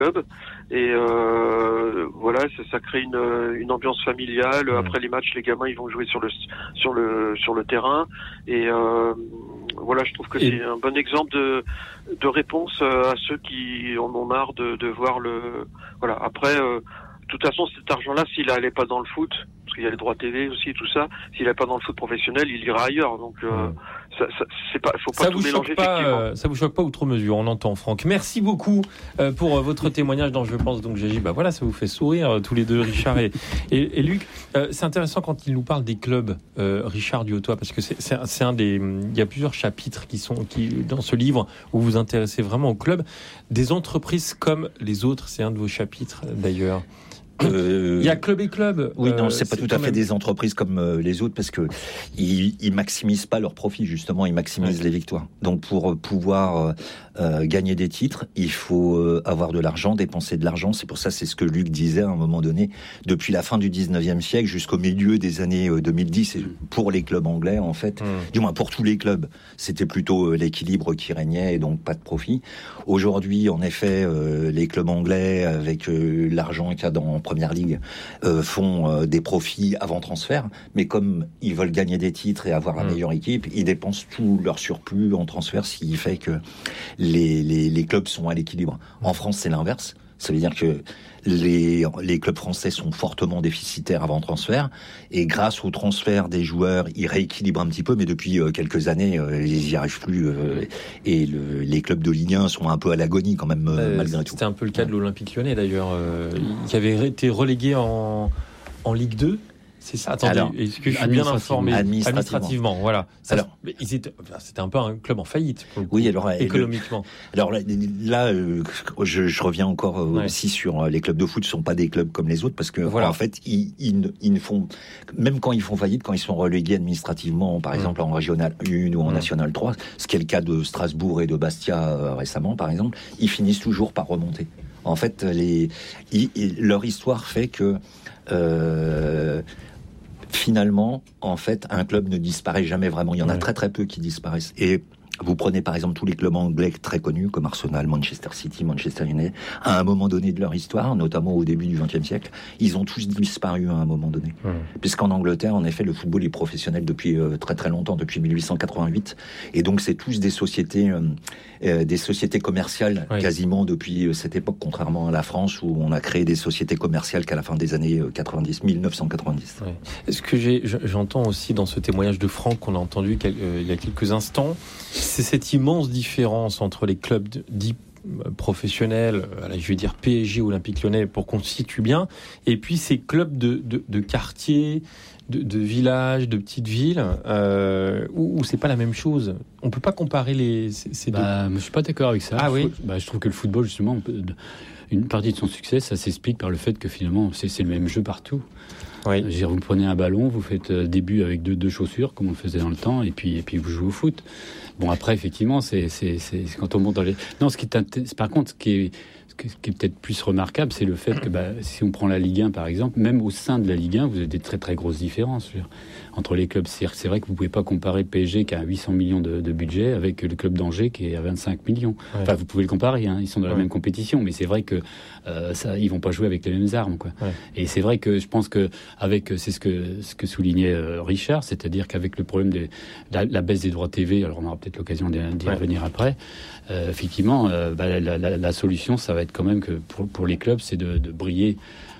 club. Et voilà, ça crée une ambiance familiale. Après les matchs, les gamins ils vont jouer sur le terrain. Et voilà, je trouve que c'est un bon exemple de réponse à ceux qui en ont marre de voir le. Voilà. Après, de toute façon, cet argent-là, s'il n'allait pas dans le foot, parce qu'il y a les droits TV aussi, tout ça, s'il n'allait pas dans le foot professionnel, il ira ailleurs. Donc, c'est pas, faut pas tout mélanger. Ça vous choque pas outre mesure, on entend, Franck. Merci beaucoup pour votre témoignage dans Je pense donc J'agis. Bah voilà, ça vous fait sourire tous les deux, Richard et Luc. C'est intéressant quand il nous parle des clubs, Richard Duhautois, parce que c'est un des. Il y a plusieurs chapitres qui dans ce livre où vous vous intéressez vraiment aux clubs, des entreprises comme les autres. C'est un de vos chapitres d'ailleurs. Il y a club et club. Oui, non, c'est pas tout à fait des entreprises comme les autres parce que ils maximisent pas leurs profits, justement, ils maximisent les victoires. Donc pour pouvoir gagner des titres, il faut avoir de l'argent, dépenser de l'argent. C'est pour ça, c'est ce que Luc disait à un moment donné, depuis la fin du 19e siècle jusqu'au milieu des années 2010, et pour les clubs anglais, en fait, du moins pour tous les clubs, c'était plutôt l'équilibre qui régnait et donc pas de profit. Aujourd'hui, en effet, les clubs anglais, avec l'argent qu'il y a en Première Ligue, font des profits avant transfert, mais comme ils veulent gagner des titres et avoir la meilleure équipe, ils dépensent tout leur surplus en transfert, ce qui fait que les clubs sont à l'équilibre. En France, c'est l'inverse. Ça veut dire que les clubs français sont fortement déficitaires avant transfert, et grâce au transfert des joueurs, ils rééquilibrent un petit peu, mais depuis quelques années, ils n'y arrivent plus, et les clubs de Ligue 1 sont un peu à l'agonie quand même, malgré tout. C'était un peu le cas de l'Olympique Lyonnais d'ailleurs, qui avait été relégué en Ligue 2. C'est ça. Attendez, alors, est-ce que je suis bien informé administrativement, voilà. Alors, c'était un peu un club en faillite. Oui, alors économiquement. Alors là, je reviens encore aussi sur les clubs de foot. Ne sont pas des clubs comme les autres parce que en fait, ils ne font, même quand ils font faillite, quand ils sont relégués administrativement, par exemple en Régional 1 ou en National 3, ce qui est le cas de Strasbourg et de Bastia récemment, par exemple, ils finissent toujours par remonter. En fait, leur histoire fait que finalement, en fait, un club ne disparaît jamais vraiment. Il y en a très très peu qui disparaissent. Et vous prenez par exemple tous les clubs anglais très connus comme Arsenal, Manchester City, Manchester United, à un moment donné de leur histoire, notamment au début du XXe siècle, ils ont tous disparu à un moment donné. Puisqu'en Angleterre, en effet, le football est professionnel depuis très très longtemps, depuis 1888, et donc c'est tous des sociétés commerciales quasiment depuis cette époque, contrairement à la France où on a créé des sociétés commerciales qu'à la fin des années 1990. Ce que j'entends aussi dans ce témoignage de Franck qu'on a entendu il y a quelques instants, c'est cette immense différence entre les clubs dits professionnels, je vais dire PSG, Olympique Lyonnais, pour qu'on se situe bien, et puis ces clubs de quartier, de villages, de petites villes, où c'est pas la même chose. On peut pas comparer ces deux. Je suis pas d'accord avec ça. Je trouve que le football, justement, une partie de son succès, ça s'explique par le fait que finalement, c'est le même jeu partout. Oui. Vous prenez un ballon, vous faites début avec deux chaussures, comme on le faisait dans le temps, et puis vous jouez au foot. Bon, après, effectivement, c'est quand on monte dans les... Non, par contre, ce qui est peut-être plus remarquable, c'est le fait que si on prend la Ligue 1, par exemple, même au sein de la Ligue 1, vous avez des très très grosses différences entre les clubs. C'est vrai que vous ne pouvez pas comparer PSG qui a 800 millions de budget avec le club d'Angers qui est à 25 millions. Ouais. Enfin, vous pouvez le comparer, ils sont dans la même compétition, mais c'est vrai que ils vont pas jouer avec les mêmes armes, quoi. Ouais. Et c'est vrai que je pense que c'est ce que soulignait Richard, c'est-à-dire qu'avec le problème de la baisse des droits TV, alors on aura peut-être l'occasion d'y revenir après. Effectivement, la solution, ça va être quand même que pour les clubs, c'est de briller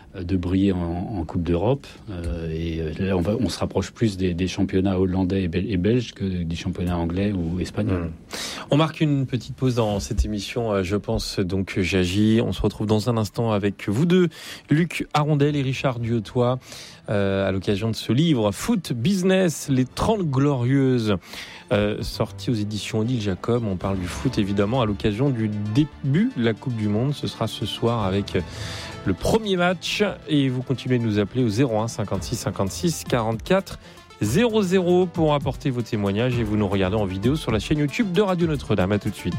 en Coupe d'Europe, et là on se rapproche plus des championnats hollandais et belges que des championnats anglais ou espagnols. On marque une petite pause dans cette émission, je pense donc J'agis. On se retrouve dans un instant avec vous deux, Luc Arondel et Richard Duhautois, à l'occasion de ce livre Foot Business, les 30 glorieuses, sorti aux éditions Odile Jacob. On parle du foot évidemment à l'occasion du début de la Coupe du Monde. Ce sera ce soir avec le premier match, et vous continuez de nous appeler au 01 56 56 44 00 pour apporter vos témoignages, et vous nous regardez en vidéo sur la chaîne YouTube de Radio Notre-Dame. À tout de suite.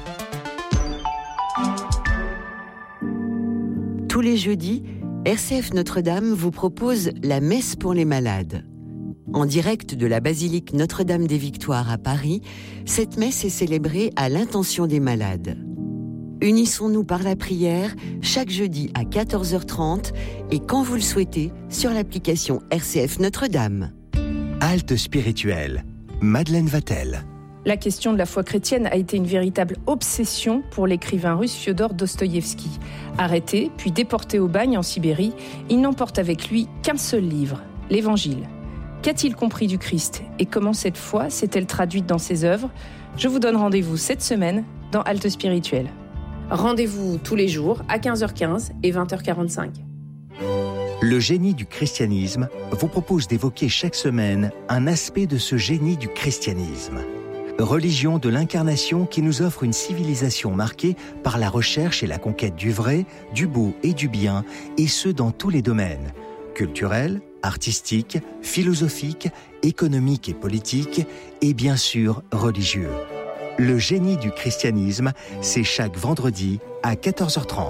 Tous les jeudis, RCF Notre-Dame vous propose la messe pour les malades. En direct de la basilique Notre-Dame des Victoires à Paris, cette messe est célébrée à l'intention des malades. Unissons-nous par la prière chaque jeudi à 14h30 et quand vous le souhaitez sur l'application RCF Notre-Dame. Halte spirituelle. Madeleine Vatel. La question de la foi chrétienne a été une véritable obsession pour l'écrivain russe Fiodor Dostoïevski. Arrêté, puis déporté au bagne en Sibérie, il n'emporte avec lui qu'un seul livre, l'Évangile. Qu'a-t-il compris du Christ et comment cette foi s'est-elle traduite dans ses œuvres ? Je vous donne rendez-vous cette semaine dans Halte spirituelle. Rendez-vous tous les jours à 15h15 et 20h45. Le génie du christianisme vous propose d'évoquer chaque semaine un aspect de ce génie du christianisme. Religion de l'incarnation qui nous offre une civilisation marquée par la recherche et la conquête du vrai, du beau et du bien, et ce dans tous les domaines, culturels, artistiques, philosophiques, économiques et politiques, et bien sûr religieux. Le génie du christianisme, c'est chaque vendredi à 14h30.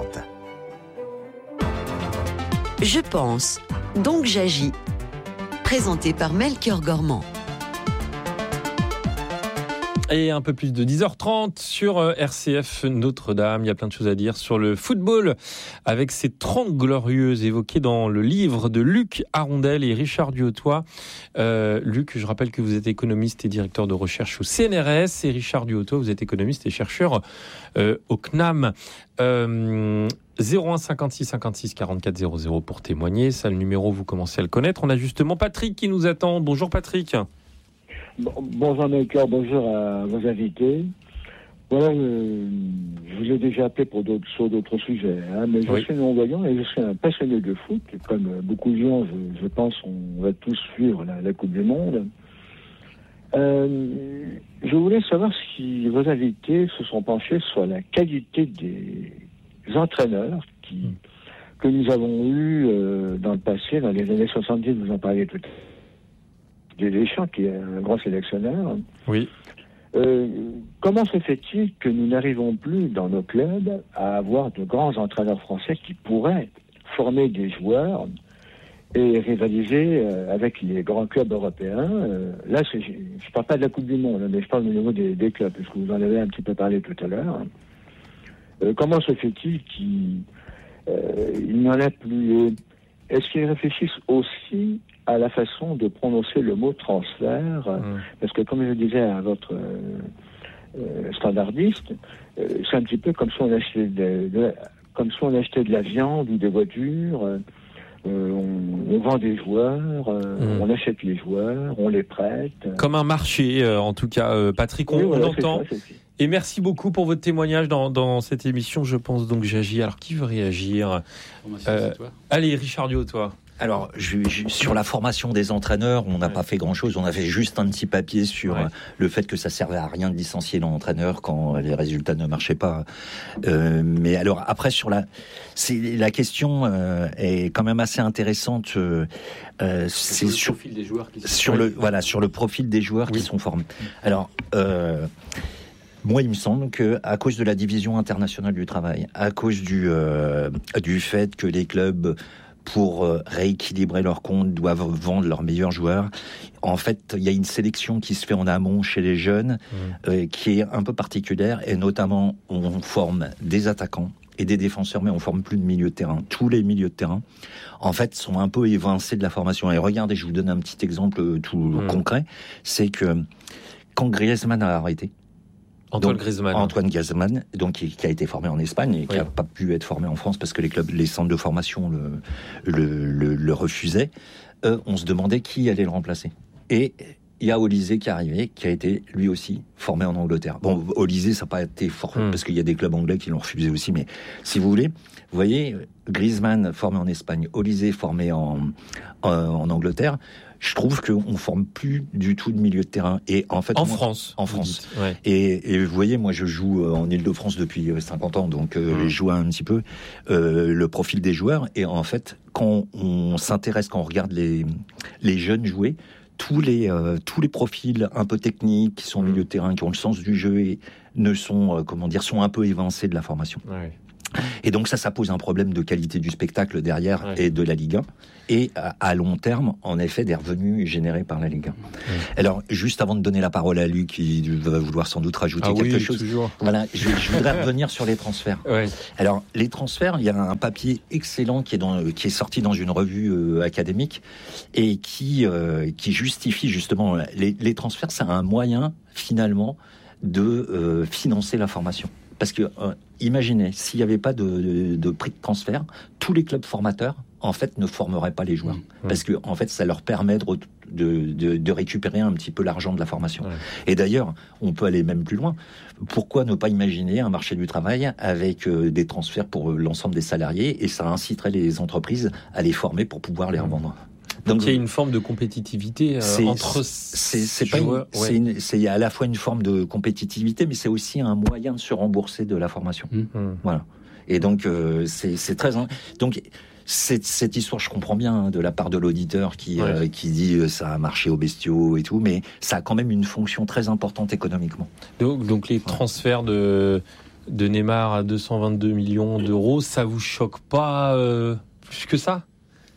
Je pense, donc j'agis. Présenté par Melchior Gormand. Et un peu plus de 10h30 sur RCF Notre-Dame. Il y a plein de choses à dire sur le football avec ces 30 glorieuses évoquées dans le livre de Luc Arondel et Richard Duhautois. Luc, je rappelle que vous êtes économiste et directeur de recherche au CNRS et Richard Duhautois, vous êtes économiste et chercheur au CNAM. 01 56 56 44 00 pour témoigner. Ça, le numéro, vous commencez à le connaître. On a justement Patrick qui nous attend. Bonjour Patrick. Bonjour Melchior, bonjour à vos invités. Voilà, je vous ai déjà appelé sur d'autres sujets, mais je suis non-voyant et je suis un passionné de foot. Comme beaucoup de gens, je pense on va tous suivre la Coupe du Monde. Je voulais savoir si vos invités se sont penchés sur la qualité des entraîneurs que nous avons eus dans le passé, dans les années 70, vous en parliez tout à l'heure. Deschamps, qui est un grand sélectionneur. Oui. Comment se fait-il que nous n'arrivons plus dans nos clubs à avoir de grands entraîneurs français qui pourraient former des joueurs et rivaliser avec les grands clubs européens? Là, je ne parle pas de la Coupe du Monde, mais je parle au niveau des clubs, parce que vous en avez un petit peu parlé tout à l'heure. Comment se fait-il qu'il n'y en a plus? Est-ce qu'ils réfléchissent aussi à la façon de prononcer le mot transfert, parce que comme je disais à votre standardiste, c'est un petit peu comme si on achetait de la viande ou des voitures. On vend des joueurs, on achète les joueurs, on les prête. Comme un marché, en tout cas, Patrick, on entend. C'est ça. Et merci beaucoup pour votre témoignage dans cette émission. Je pense donc j'agis. Alors, qui veut réagir? Allez, Richard Duhautois. Alors, sur la formation des entraîneurs, on n'a pas fait grand-chose. On a fait juste un petit papier sur le fait que ça servait à rien de licencier l'entraîneur quand les résultats ne marchaient pas. Mais alors, après, la question est quand même assez intéressante. C'est sur le profil des joueurs qui sont sur le profil des joueurs qui sont formés. Alors, moi, il me semble que à cause de la division internationale du travail, à cause du fait que les clubs, pour rééquilibrer leurs comptes, doivent vendre leurs meilleurs joueurs. En fait, il y a une sélection qui se fait en amont chez les jeunes, qui est un peu particulière, et notamment, on forme des attaquants et des défenseurs, mais on forme plus de milieux de terrain. Tous les milieux de terrain, en fait, sont un peu évincés de la formation. Et regardez, je vous donne un petit exemple tout concret, c'est que quand Griezmann a arrêté, Antoine Griezmann, donc qui a été formé en Espagne et qui n'a pas pu être formé en France parce que les centres de formation le refusaient. On se demandait qui allait le remplacer. Et il y a Olysée qui est arrivé, qui a été lui aussi formé en Angleterre. Bon, Olysée, ça n'a pas été formé parce qu'il y a des clubs anglais qui l'ont refusé aussi. Mais si vous voulez, vous voyez, Griezmann formé en Espagne, Olysée formé en Angleterre. Je trouve qu'on forme plus du tout de milieu de terrain. Et en fait, en France. Ouais. Et vous voyez, moi, je joue en Île-de-France depuis 50 ans, donc je vois un petit peu le profil des joueurs. Et en fait, quand on s'intéresse, quand on regarde les jeunes jouer, tous les profils un peu techniques qui sont au milieu de terrain, qui ont le sens du jeu et sont un peu évincés de la formation. Ouais. Et donc ça pose un problème de qualité du spectacle derrière et de la Ligue 1. Et à long terme, en effet, des revenus générés par la Ligue 1. Alors, juste avant de donner la parole à Luc, qui va vouloir sans doute rajouter quelque chose. Toujours. Voilà, je voudrais revenir sur les transferts. Alors, les transferts, il y a un papier excellent qui est sorti dans une revue académique et qui justifie justement les transferts. C'est un moyen finalement de financer la formation. Parce que, imaginez, s'il n'y avait pas de prix de transfert, tous les clubs formateurs, en fait, ne formeraient pas les joueurs. Parce que, en fait, ça leur permet de récupérer un petit peu l'argent de la formation. Et d'ailleurs, on peut aller même plus loin. Pourquoi ne pas imaginer un marché du travail avec des transferts pour l'ensemble des salariés, et ça inciterait les entreprises à les former pour pouvoir les revendre. Donc il y a une forme de compétitivité entre joueurs. C'est à la fois une forme de compétitivité, mais c'est aussi un moyen de se rembourser de la formation. Voilà. Et donc c'est très. Donc cette histoire, je comprends bien de la part de l'auditeur qui dit ça a marché aux bestiaux et tout, mais ça a quand même une fonction très importante économiquement. Donc les transferts de Neymar à 222 millions d'euros, ça vous choque pas plus que ça?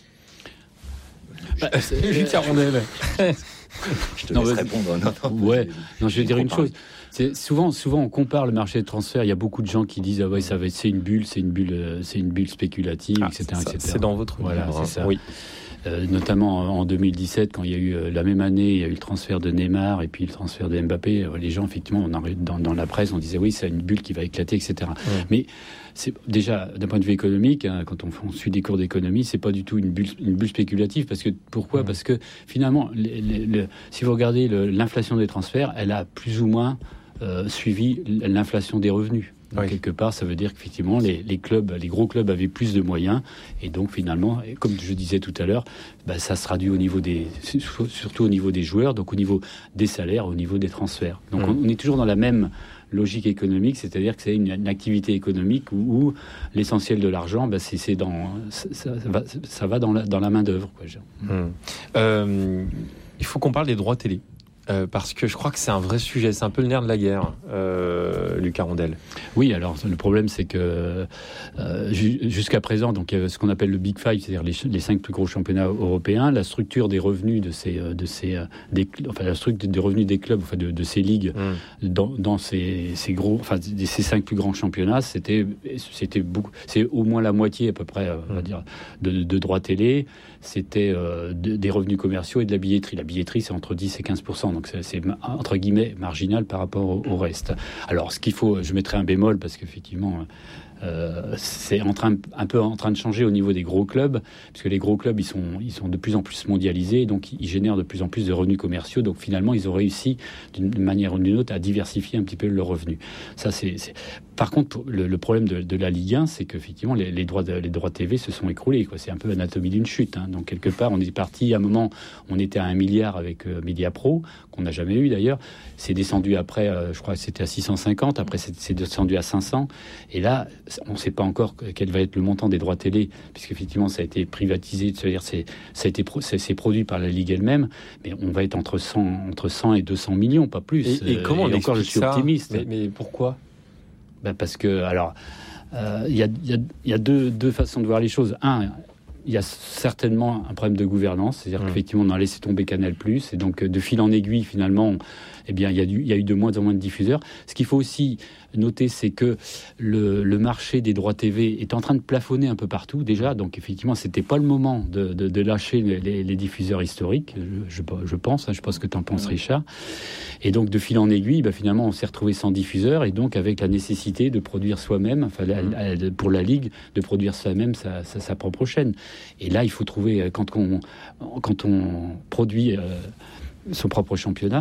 Luc Arondel. Je te laisse répondre. Non, je vais dire une chose. C'est souvent on compare le marché de transfert. Il y a beaucoup de gens qui disent c'est une bulle spéculative, etc. C'est dans votre livre. C'est ça. Oui. Notamment en 2017, quand il y a eu la même année, il y a eu le transfert de Neymar et puis le transfert de Mbappé. Les gens, effectivement, dans la presse, on disait c'est une bulle qui va éclater, etc. Mais c'est déjà d'un point de vue économique, quand on suit des cours d'économie, c'est pas du tout une bulle spéculative. Pourquoi ? Parce que finalement, si vous regardez l'inflation des transferts, elle a plus ou moins suivi l'inflation des revenus. Donc, quelque part, ça veut dire qu'effectivement, les gros clubs avaient plus de moyens. Et donc, finalement, comme je disais tout à l'heure, ça se traduit surtout au niveau des joueurs, donc au niveau des salaires, au niveau des transferts. Donc, on est toujours dans la même logique économique, c'est-à-dire que c'est une activité économique où l'essentiel de l'argent, ça va dans la main-d'œuvre. Il faut qu'on parle des droits télé. Parce que je crois que c'est un vrai sujet, c'est un peu le nerf de la guerre, Luc Arondel. Oui, alors le problème c'est que jusqu'à présent, donc ce qu'on appelle le Big Five, c'est-à-dire les 5 plus gros championnats européens, la structure des revenus la structure des revenus des clubs, de ces ligues, dans ces 5 plus grands championnats, c'était beaucoup, c'est au moins la moitié à peu près, on va dire, de droits télé. C'était des revenus commerciaux et de la billetterie. La billetterie, c'est entre 10 et 15%, donc c'est entre guillemets marginal par rapport au reste. Alors, ce qu'il faut, je mettrai un bémol parce qu'effectivement, c'est un peu en train de changer au niveau des gros clubs, parce que les gros clubs, ils sont de plus en plus mondialisés, donc ils génèrent de plus en plus de revenus commerciaux. Donc finalement, ils ont réussi d'une manière ou d'une autre à diversifier un petit peu leurs revenus. Ça, c'est... Par contre, le problème de la Ligue 1, c'est qu'effectivement, les droits TV se sont écroulés. C'est un peu l'anatomie d'une chute. Donc, quelque part, on est parti, à un moment, on était à 1 milliard avec Mediapro, qu'on n'a jamais eu d'ailleurs. C'est descendu après, je crois que c'était à 650. Après, c'est descendu à 500. Et là, on ne sait pas encore quel va être le montant des droits télé, puisqu'effectivement, ça a été privatisé. C'est-à-dire, c'est produit par la Ligue elle-même. Mais on va être entre 100 et 200 millions, pas plus. Et comment on encore, je suis optimiste. Mais pourquoi ? Parce que, alors, il y a deux façons de voir les choses. Il y a certainement un problème de gouvernance, c'est-à-dire qu'effectivement, on a laissé tomber Canal+, et donc de fil en aiguille, finalement, il y a eu de moins en moins de diffuseurs. Ce qu'il faut aussi noter, c'est que le marché des droits TV est en train de plafonner un peu partout déjà, donc effectivement, c'était pas le moment de lâcher les diffuseurs historiques, je pense, je sais pas ce que tu en penses, Richard. Et donc, de fil en aiguille, finalement, on s'est retrouvé sans diffuseur, et donc avec la nécessité de produire soi-même, pour la Ligue, de produire soi-même sa propre chaîne. Et là, il faut trouver, quand on produit son propre championnat,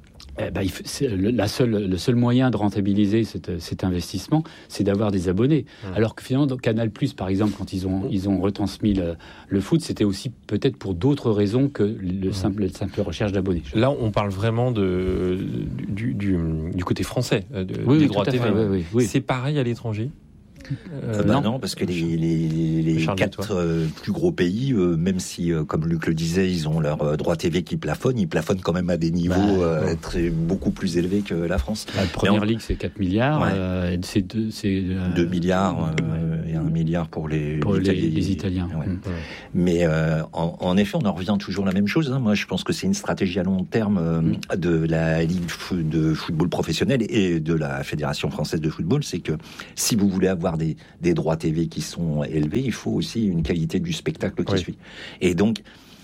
le seul moyen de rentabiliser cet investissement, c'est d'avoir des abonnés. Alors que finalement, dans Canal+, par exemple, quand ils ont retransmis le foot, c'était aussi peut-être pour d'autres raisons que le simple recherche d'abonnés. Là, on parle vraiment du côté français, des droits TV. Oui. C'est pareil à l'étranger ? Non, parce que les 4 plus gros pays, même si, comme Luc le disait, ils ont leur droit TV qui plafonne, ils plafonnent quand même à des niveaux beaucoup plus élevés que la France. La première ligue, c'est 4 milliards. C'est 2 milliards et 1 milliard pour les Italiens. Ouais. Mais en effet, on en revient toujours à la même chose. Moi, je pense que c'est une stratégie à long terme de la Ligue de football professionnel et de la Fédération française de football. C'est que si vous voulez avoir des droits TV qui sont élevés, il faut aussi une qualité du spectacle qui suit. Et donc,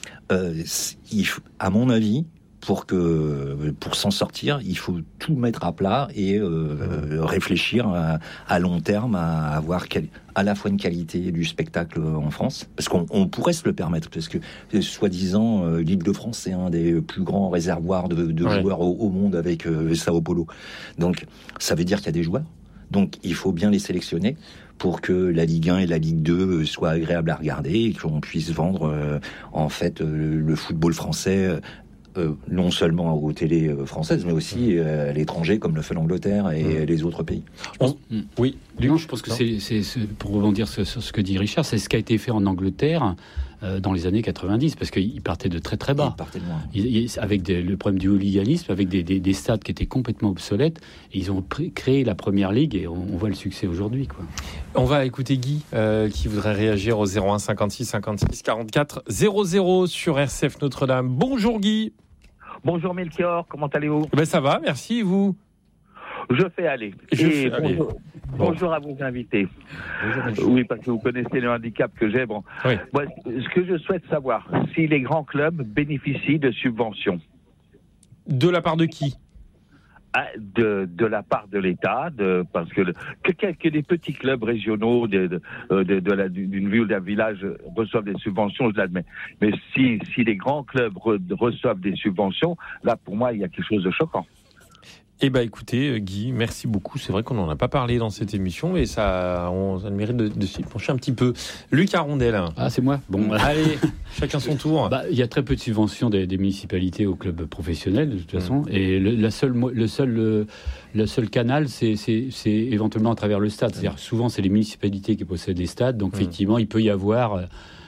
à mon avis, pour s'en sortir, il faut tout mettre à plat et réfléchir à long terme à avoir à la fois une qualité du spectacle en France, parce qu'on pourrait se le permettre, parce que soi-disant l'Île-de-France c'est un des plus grands réservoirs de joueurs au monde avec Sao Paulo. Donc ça veut dire qu'il y a des joueurs. Donc il faut bien les sélectionner pour que la Ligue 1 et la Ligue 2 soient agréables à regarder et qu'on puisse vendre en fait le football français non seulement aux télés françaises, mais aussi à l'étranger, comme le fait l'Angleterre et les autres pays. Oui, non, je pense que c'est pour rebondir sur ce que dit Richard, c'est ce qui a été fait en Angleterre dans les années 90, parce qu'ils partaient de très très bas. Ils partaient de loin. Avec le problème du hooliganisme, avec des stades qui étaient complètement obsolètes, et ils ont créé la première ligue et on voit le succès aujourd'hui, quoi. On va écouter Guy qui voudrait réagir au 01 56 56 44 00 sur RCF Notre-Dame. Bonjour Guy. Bonjour Melchior, comment allez-vous ? Ça va, merci, et vous ? Je fais aller. Bonjour à vos invités. Bonjour. Oui, parce que vous connaissez le handicap que j'ai. Bon. Oui. Moi, ce que je souhaite savoir, si les grands clubs bénéficient de subventions. De la part de qui ? De la part de l'État, parce que des petits clubs régionaux d'une ville ou d'un village reçoivent des subventions, je l'admets. Mais si les grands clubs reçoivent des subventions, là pour moi il y a quelque chose de choquant. Écoutez, Guy, merci beaucoup. C'est vrai qu'on n'en a pas parlé dans cette émission et ça a le mérite de s'y pencher un petit peu. Luc Arondel. Ah, c'est moi. Bon, allez, chacun son tour. Il y a très peu de subventions des municipalités aux clubs professionnels, de toute façon. Et le seul canal, c'est éventuellement à travers le stade. C'est-à-dire, souvent, c'est les municipalités qui possèdent des stades. Donc, effectivement, il peut y avoir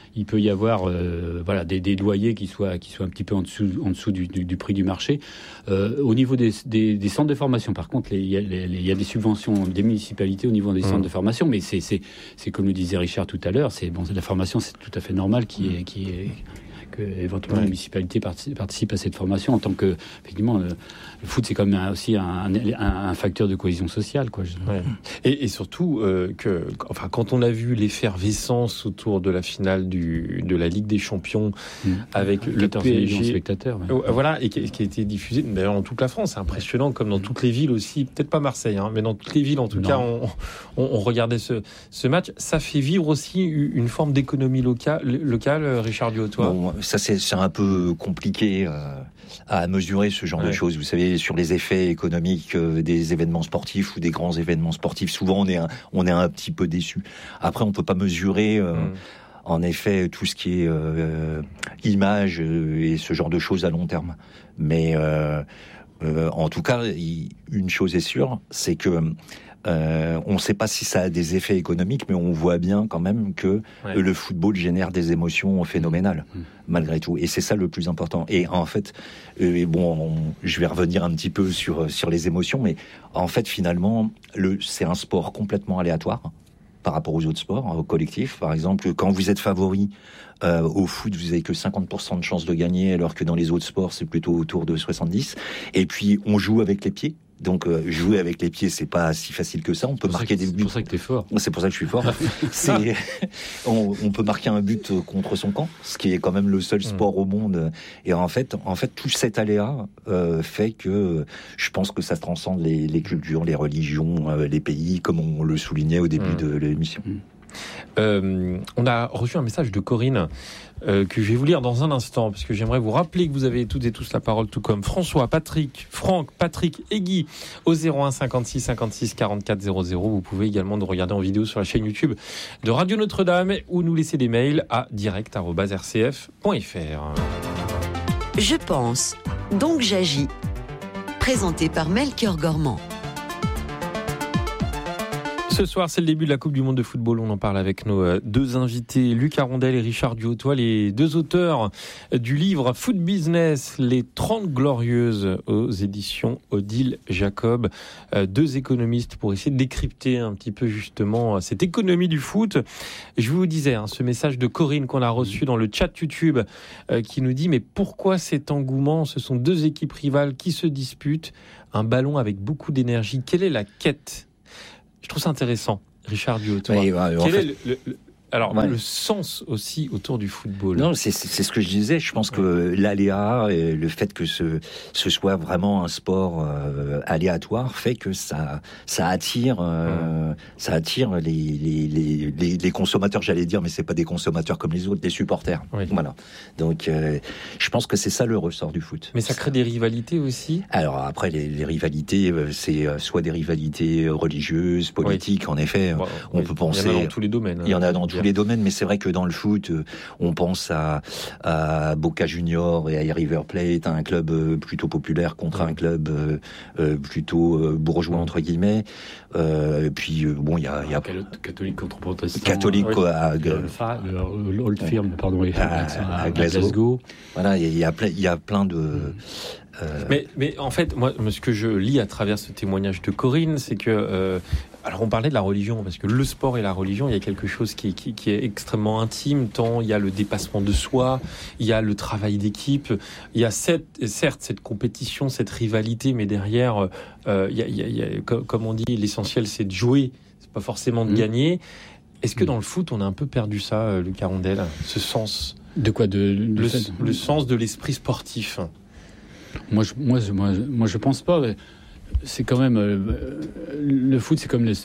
des loyers qui soient un petit peu en dessous du prix du marché. Au niveau des centres de formation, par contre, il y a des subventions des municipalités au niveau des centres de formation, mais c'est comme le disait Richard tout à l'heure, la formation, c'est tout à fait normal que éventuellement la municipalité participe à cette formation, en tant que, effectivement, le foot, c'est quand même aussi un facteur de cohésion sociale, quoi. Et surtout quand on a vu l'effervescence autour de la finale de la Ligue des Champions avec le 14 PSG, millions de spectateurs, voilà, et qui a été diffusé d'ailleurs dans toute la France, c'est impressionnant, comme dans toutes les villes aussi, peut-être pas Marseille, mais dans toutes les villes en tout cas, on regardait ce match. Ça fait vivre aussi une forme d'économie locale, Richard Duhautois. Bon, ça c'est un peu compliqué à mesurer ce genre de choses. Vous savez, sur les effets économiques des événements sportifs ou des grands événements sportifs, souvent on est un petit peu déçu. Après, on peut pas mesurer en effet tout ce qui est image et ce genre de choses à long terme. Mais en tout cas, une chose est sûre, c'est que on ne sait pas si ça a des effets économiques, mais on voit bien quand même que le football génère des émotions phénoménales, malgré tout. Et c'est ça le plus important. Et en fait, je vais revenir un petit peu sur les émotions, mais en fait, finalement, c'est un sport complètement aléatoire par rapport aux autres sports, au collectif. Par exemple, quand vous êtes favori au foot, vous avez que 50% de chances de gagner, alors que dans les autres sports, c'est plutôt autour de 70%. Et puis, on joue avec les pieds. Donc jouer avec les pieds, c'est pas si facile que ça. On peut marquer des buts. C'est pour ça que t'es fort. C'est pour ça que je suis fort. On peut marquer un but contre son camp, ce qui est quand même le seul sport au monde. Et en fait, tout cet aléa fait que je pense que ça transcende les cultures, les religions, les pays, comme on le soulignait au début de l'émission. On a reçu un message de Corinne que je vais vous lire dans un instant, parce que j'aimerais vous rappeler que vous avez toutes et tous la parole, tout comme François, Patrick, Franck, Patrick et Guy au 01 56 56 44 00. Vous pouvez également nous regarder en vidéo sur la chaîne YouTube de Radio Notre-Dame ou nous laisser des mails à direct@rcf.fr. Je pense, donc j'agis. Présenté par Melchior Gormand. Ce soir, c'est le début de la Coupe du Monde de football. On en parle avec nos deux invités, Luc Arondel et Richard Duhautoy, les deux auteurs du livre Foot Business, les 30 glorieuses aux éditions Odile Jacob. Deux économistes pour essayer de décrypter un petit peu justement cette économie du foot. Je vous disais, ce message de Corinne qu'on a reçu dans le chat YouTube qui nous dit « Mais pourquoi cet engouement ? Ce sont deux équipes rivales qui se disputent. Un ballon avec beaucoup d'énergie. Quelle est la quête ?» Je trouve ça intéressant, Richard Duhautoy. Quel est le sens aussi autour du football? Non, c'est ce que je disais. Je pense que l'aléa et le fait que ce soit vraiment un sport aléatoire fait que ça attire les consommateurs, j'allais dire, mais c'est pas des consommateurs comme les autres, des supporters. Oui. Voilà. Donc, je pense que c'est ça le ressort du foot. Mais ça crée des rivalités aussi. Alors après, les rivalités, c'est soit des rivalités religieuses, politiques. En effet, on peut penser. Il y en a dans tous les domaines. Il y en a dans tous les domaines, mais c'est vrai que dans le foot, on pense à Boca Juniors et à River Plate, un club plutôt populaire contre un club plutôt bourgeois entre guillemets. Puis il y a catholique contre protestant. Catholique à Old Firm, pardon, à Glasgow. Voilà, il y a plein de. Mais en fait, moi, ce que je lis à travers ce témoignage de Corinne, c'est que alors on parlait de la religion, parce que le sport et la religion, il y a quelque chose qui est extrêmement intime, tant il y a le dépassement de soi, il y a le travail d'équipe, il y a certes cette compétition, cette rivalité, mais derrière, il y a, comme on dit, l'essentiel c'est de jouer, c'est pas forcément de gagner. Est-ce que dans le foot, on a un peu perdu ça, Luc Arondel, ce sens? De quoi? Le sens de l'esprit sportif. Moi, je pense pas. C'est quand même le foot, c'est comme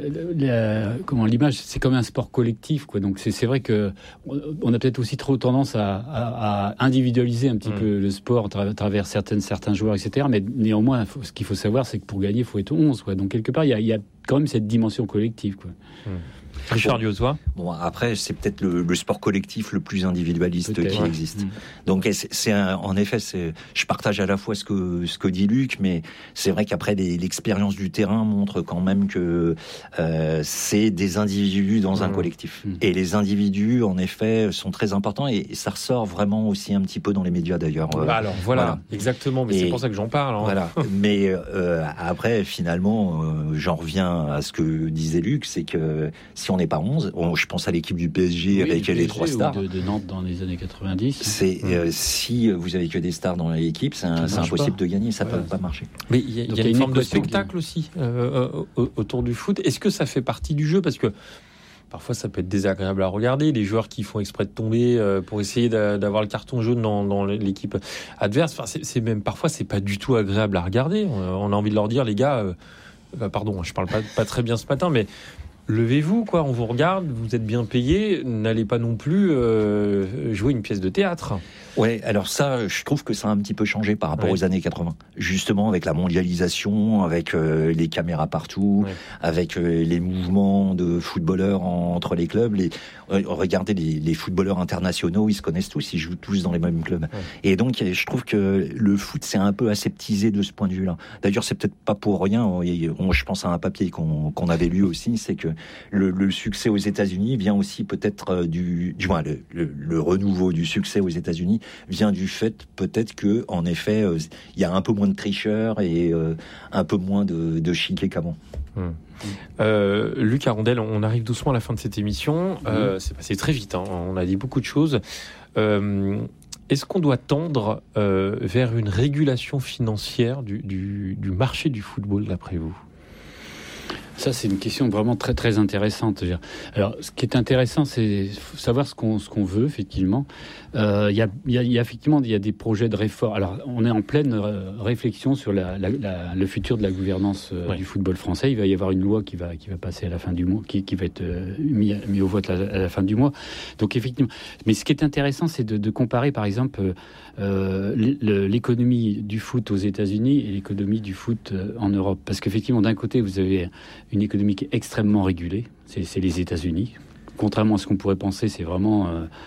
l'image, c'est comme un sport collectif, quoi. Donc c'est vrai que on a peut-être aussi trop tendance à individualiser un petit peu le sport à travers certains joueurs, etc. Mais néanmoins, ce qu'il faut savoir, c'est que pour gagner, il faut être 11, quoi. Donc quelque part, il y a quand même cette dimension collective, quoi. Richard Duhautoy. Bon, après, c'est peut-être le sport collectif le plus individualiste qui existe. Donc, en effet, je partage à la fois ce que dit Luc, mais c'est vrai qu'après, l'expérience du terrain montre quand même que c'est des individus dans un collectif. Et les individus, en effet, sont très importants et ça ressort vraiment aussi un petit peu dans les médias, d'ailleurs. Alors, voilà, exactement. Mais c'est pour ça que j'en parle. Voilà. Mais après, finalement, j'en reviens à ce que disait Luc, c'est que si on n'est pas 11, je pense à l'équipe du PSG avec les 3 stars. De Nantes dans les années 90. Si vous avez que des stars dans l'équipe, c'est impossible de gagner, ça ne peut pas marcher. Mais il y a une forme de spectacle aussi autour du foot. Est-ce que ça fait partie du jeu? Parce que parfois ça peut être désagréable à regarder, des joueurs qui font exprès de tomber pour essayer d'avoir le carton jaune dans l'équipe adverse. Enfin, parfois c'est pas du tout agréable à regarder. On a envie de leur dire, les gars, pardon, je parle pas très bien ce matin, mais levez-vous, quoi, on vous regarde, vous êtes bien payé, n'allez pas non plus jouer une pièce de théâtre. Ouais, alors ça, je trouve que ça a un petit peu changé par rapport aux années 80. Justement, avec la mondialisation, avec les caméras partout, avec les mouvements de footballeurs entre les clubs. Regardez les footballeurs internationaux, ils se connaissent tous, ils jouent tous dans les mêmes clubs. Et donc, je trouve que le foot s'est un peu aseptisé de ce point de vue-là. D'ailleurs, c'est peut-être pas pour rien. Je pense à un papier qu'on avait lu aussi, c'est que le succès aux États-Unis vient aussi peut-être du moins le renouveau du succès aux États-Unis vient du fait peut-être que en effet il y a un peu moins de tricheurs et un peu moins de chiquets qu'avant. Luc Arondel, on arrive doucement à la fin de cette émission. C'est passé très vite, on a dit beaucoup de choses. Est-ce qu'on doit tendre vers une régulation financière du marché du football d'après vous? Ça, c'est une question vraiment très, très intéressante. Alors, ce qui est intéressant, c'est savoir ce qu'on veut, effectivement. Il y a effectivement des projets de réforme. Alors, on est en pleine réflexion sur le futur de la gouvernance du football français. Il va y avoir une loi qui va passer à la fin du mois, qui va être mis au vote à la fin du mois. Donc, effectivement. Mais ce qui est intéressant, c'est de comparer, par exemple, l'économie du foot aux États-Unis et l'économie du foot en Europe. Parce qu'effectivement, d'un côté, vous avez une économie qui est extrêmement régulée. C'est les États-Unis, contrairement à ce qu'on pourrait penser, c'est vraiment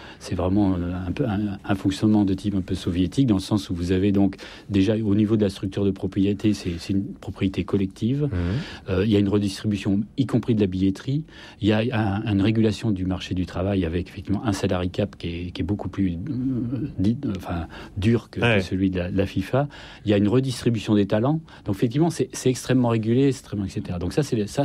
un fonctionnement de type un peu soviétique, dans le sens où vous avez donc déjà au niveau de la structure de propriété, c'est une propriété collective. Il y a une redistribution, y compris de la billetterie. Il y a une régulation du marché du travail avec effectivement un salary cap qui est beaucoup plus dur que celui de la FIFA. Il y a une redistribution des talents. Donc effectivement, c'est extrêmement régulé, etc. Donc ça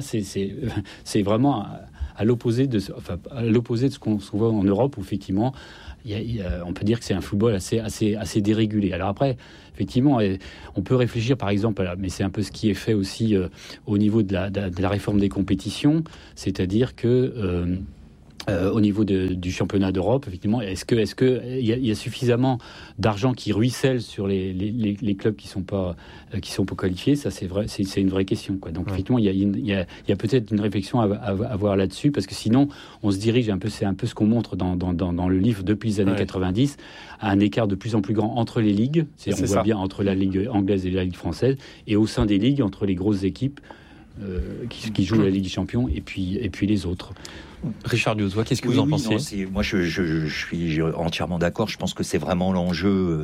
c'est vraiment à l'opposé de ce qu'on voit en Europe, où effectivement on peut dire que c'est un football assez dérégulé. Alors après, effectivement, on peut réfléchir par exemple, mais c'est un peu ce qui est fait aussi au niveau de la réforme des compétitions, c'est-à-dire que au niveau du championnat d'Europe, effectivement, est-ce que il y a suffisamment d'argent qui ruisselle sur les clubs qui sont pas qualifiés? Ça, c'est vrai, c'est une vraie question, quoi. Donc effectivement, il y a peut-être une réflexion à avoir là-dessus, parce que sinon, on se dirige c'est un peu ce qu'on montre dans le livre depuis les années 90, à un écart de plus en plus grand entre les ligues. On voit bien entre la ligue anglaise et la ligue française, et au sein des ligues entre les grosses équipes qui jouent la Ligue des Champions et puis les autres. Richard Diotois, qu'est-ce que vous en pensez? Moi, je suis entièrement d'accord. Je pense que c'est vraiment l'enjeu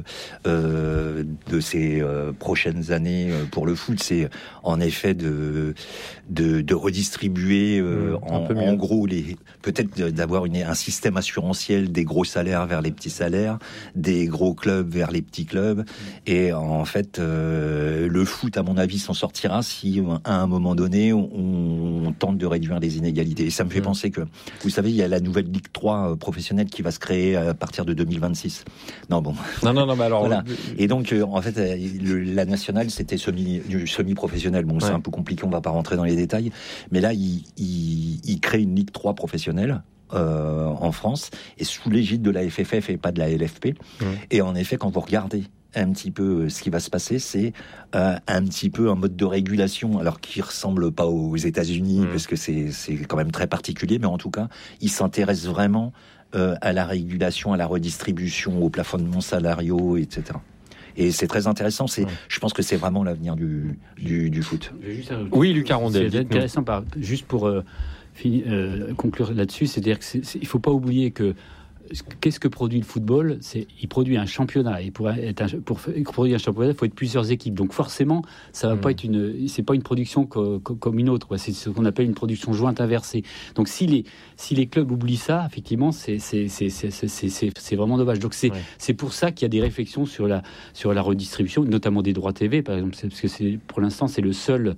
de ces prochaines années pour le foot. C'est en effet de redistribuer en gros peut-être d'avoir un système assurantiel des gros salaires vers les petits salaires, des gros clubs vers les petits clubs. Et en fait, le foot, à mon avis, s'en sortira si à un moment donné on tente de réduire les inégalités. Et ça me fait penser que, vous savez, il y a la nouvelle Ligue 3 professionnelle qui va se créer à partir de 2026. Non, mais alors... Voilà. Et donc, en fait, la nationale, c'était semi-professionnel. Bon, c'est un peu compliqué, on va pas rentrer dans les détails. Mais là, il crée une Ligue 3 professionnelle en France, et sous l'égide de la FFF et pas de la LFP. Et en effet, quand vous regardez un petit peu ce qui va se passer, c'est un petit peu un mode de régulation, alors qui ressemble pas aux États-Unis, parce que c'est quand même très particulier, mais en tout cas, ils s'intéressent vraiment à la régulation, à la redistribution, au plafonnement salariaux, etc. Et c'est très intéressant. Je pense que c'est vraiment l'avenir du foot. Oui, Lucas Rondel. C'est intéressant, juste pour conclure là-dessus, c'est-à-dire qu'il ne faut pas oublier que qu'est-ce que produit le football? Il produit un championnat, et pour produire un championnat, il faut être plusieurs équipes. Donc forcément, ça va pas être c'est pas une production comme une autre. C'est ce qu'on appelle une production jointe inversée. Donc si les clubs oublient ça, effectivement, c'est vraiment dommage. Donc c'est pour ça qu'il y a des réflexions sur la redistribution, notamment des droits TV, par exemple, parce que pour l'instant c'est le seul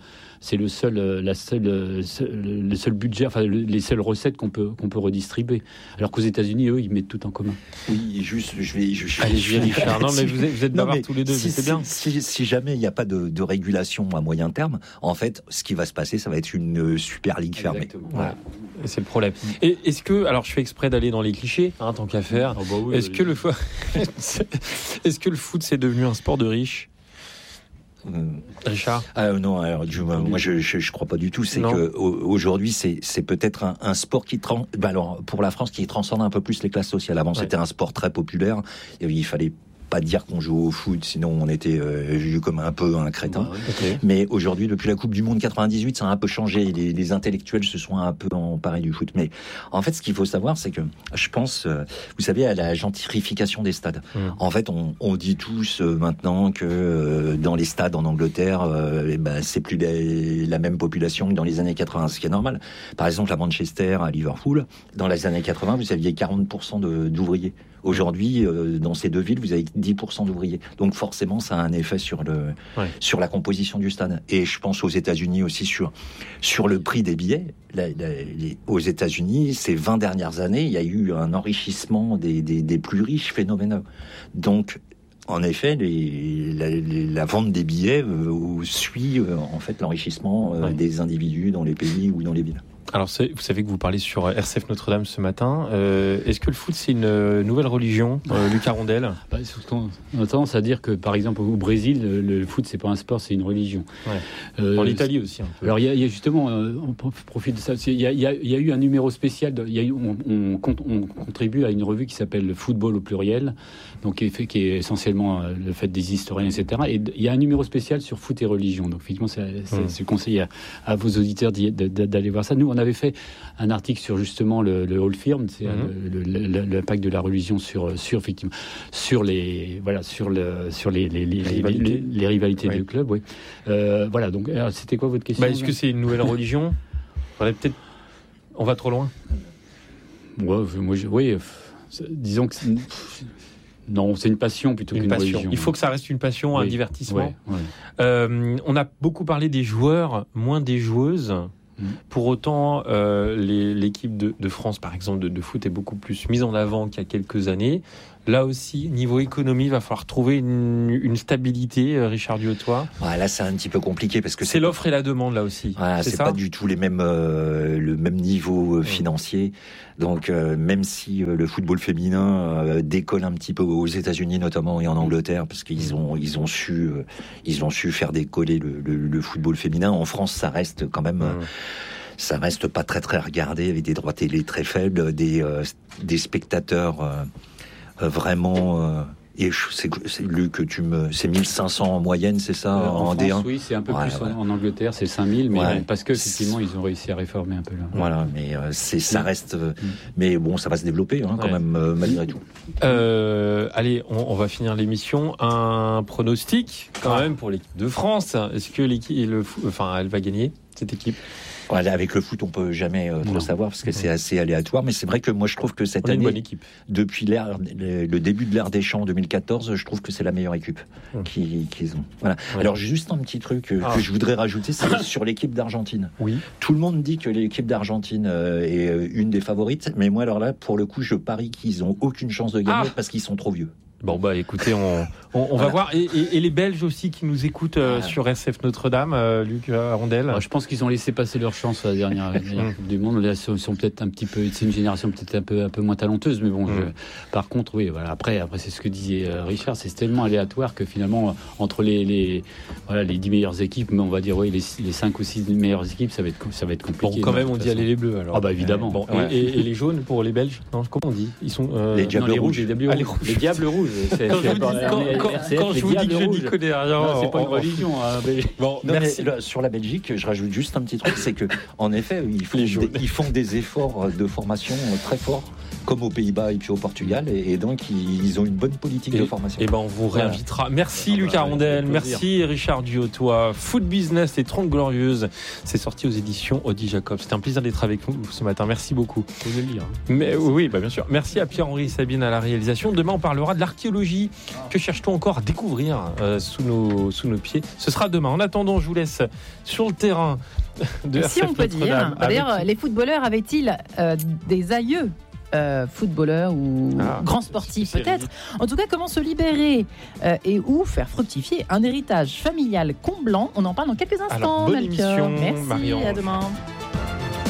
budget, enfin les seules recettes qu'on peut redistribuer. Alors qu'aux États-Unis, eux, ils mettent tout en commun. Oui, juste, Allez, Richard. Non, mais vous êtes bavards tous les deux, c'est bien. Si jamais il n'y a pas de régulation à moyen terme, en fait, ce qui va se passer, ça va être une Super Ligue fermée. Exactement. Ouais. C'est le problème. Et est-ce que, alors je fais exprès d'aller dans les clichés, tant qu'à faire, est-ce que le foot c'est devenu un sport de riches? Richard? Non, alors, moi je crois pas du tout. C'est que aujourd'hui c'est peut-être un sport qui alors pour la France qui transcende un peu plus les classes sociales. Avant c'était un sport très populaire. Et il fallait pas dire qu'on joue au foot, sinon on était vu comme un peu un crétin. Mais aujourd'hui, depuis la Coupe du Monde 98, ça a un peu changé. Les intellectuels se sont un peu emparés du foot. Mais en fait, ce qu'il faut savoir, c'est que je pense, vous savez, à la gentrification des stades. En fait, on dit tous maintenant que dans les stades en Angleterre, c'est plus la même population que dans les années 80, ce qui est normal. Par exemple, à Manchester, à Liverpool, dans les années 80, vous aviez 40% d'ouvriers. Aujourd'hui, dans ces deux villes, vous avez 10% d'ouvriers. Donc forcément, ça a un effet sur la composition du stade. Et je pense aux États-Unis aussi sur le prix des billets. Aux États-Unis, ces 20 dernières années, il y a eu un enrichissement des plus riches phénoménal. Donc, en effet, la vente des billets suit en fait l'enrichissement des individus dans les pays ou dans les villes. Alors, vous savez que vous parlez sur RCF Notre-Dame ce matin. Est-ce que le foot, c'est une nouvelle religion, Lucas Rondel? On a tendance à dire que, par exemple, au Brésil, le foot, c'est pas un sport, c'est une religion. En Italie aussi, un peu. Alors, il y a justement, on profite de ça. Il y a eu un numéro spécial. On contribue à une revue qui s'appelle Football au pluriel, donc qui est essentiellement le fait des historiens, etc. Et il y a un numéro spécial sur foot et religion. Donc, effectivement, je conseille à vos auditeurs d'aller voir ça. Nous, On avait fait un article sur justement le Whole Firm, c'est l'impact de la religion sur effectivement sur les rivalités du club. Oui. Voilà. Donc, c'était quoi votre question? Est-ce que c'est une nouvelle religion? On va trop loin. Oui. Disons que non, c'est une passion plutôt qu'une religion. Il faut que ça reste une passion, un divertissement. Ouais. On a beaucoup parlé des joueurs, moins des joueuses. Pour autant, l'équipe de France, par exemple, de foot est beaucoup plus mise en avant qu'il y a quelques années. Là aussi, niveau économie, il va falloir trouver une stabilité, Richard Duhautois. Là, c'est un petit peu compliqué parce que c'est l'offre et la demande là aussi. C'est pas du tout le même niveau financier. Donc, même si le football féminin décolle un petit peu aux États-Unis notamment et en Angleterre, parce qu'ils ont su faire décoller le football féminin. En France, ça reste quand même. Ça reste pas très très regardé, avec des droits télé très faibles, des spectateurs. Vraiment, et c'est Luc, c'est 1500 en moyenne, c'est ça, en France, D1. Oui, c'est un peu plus. En Angleterre, c'est 5000, mais parce que effectivement, ils ont réussi à réformer un peu là. Voilà, mais ça reste. Mais bon, ça va se développer quand même malgré tout. Allez, on va finir l'émission. Un pronostic quand même pour l'équipe de France. Est-ce que elle va gagner cette équipe? Avec le foot, on peut jamais trop savoir parce que c'est assez aléatoire. Mais c'est vrai que moi, je trouve que cette année, bonne équipe. Depuis le début de l'ère Deschamps en 2014, je trouve que c'est la meilleure équipe qu'ils ont. Voilà. Ouais. Alors, juste un petit truc que je voudrais rajouter, c'est sur l'équipe d'Argentine. Oui. Tout le monde dit que l'équipe d'Argentine est une des favorites, mais moi, alors là, pour le coup, je parie qu'ils ont aucune chance de gagner parce qu'ils sont trop vieux. Bon écoutez, on va voir et les Belges aussi qui nous écoutent sur RCF Notre-Dame, Luc Arondel. Je pense qu'ils ont laissé passer leur chance à la dernière Coupe du Monde. Là, ils sont peut-être un petit peu, c'est une génération peut-être un peu moins talenteuse, mais bon. Par contre, oui, voilà. Après, c'est ce que disait Richard, c'est tellement aléatoire que finalement entre les 10 meilleures équipes, mais on va dire les 5 ou 6 meilleures équipes, ça va être compliqué. Bon, quand même, on dit aller les bleus alors. Évidemment. Et les jaunes pour les Belges. Non, comment on dit? Ils sont les diables rouges. Les diables rouges. Quand je vous dis que je n'y connais rien, c'est pas une religion. Merci. Sur la Belgique, je rajoute juste un petit truc, c'est que en effet, ils font des efforts de formation très forts, comme aux Pays-Bas et puis au Portugal, et donc ils ont une bonne politique de formation. Et on vous réinvitera. Merci Luc Arondel, merci Richard Duhautois. Foot Business, les 30 Glorieuses, c'est sorti aux éditions Audi Jacob. C'était un plaisir d'être avec nous ce matin. Merci beaucoup. Vous allez lire. Mais oui, bien sûr. Merci à Pierre-Henri et Sabine à la réalisation. Demain, on parlera de l'archéologie. Que cherche-t-on encore à découvrir sous nos pieds? Ce sera demain. En attendant, je vous laisse sur le terrain de RCF si on peut dire. D'ailleurs, les footballeurs avaient-ils des aïeux footballeurs ou grands sportifs peut-être? En tout cas, comment se libérer et où faire fructifier un héritage familial comblant? On en parle dans quelques instants. Alors, bonne émission, Merci, Marie-Ange. à demain.